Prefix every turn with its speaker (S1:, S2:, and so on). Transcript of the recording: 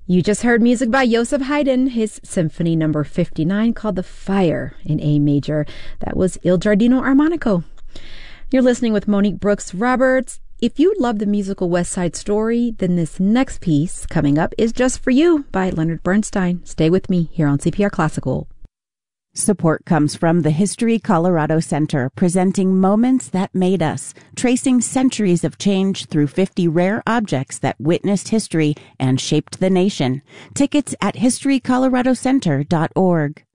S1: You just heard music by Joseph Haydn, his Symphony Number 59 called The Fire in A major. That was Il Giardino Armonico. You're listening with Monique Brooks Roberts. If you love the musical West Side Story, then this next piece coming up is just for you by Leonard Bernstein. Stay with me here on CPR Classical.
S2: Support comes from the History Colorado Center, presenting Moments That Made Us, tracing centuries of change through 50 rare objects that witnessed history and shaped the nation. Tickets at historycoloradocenter.org.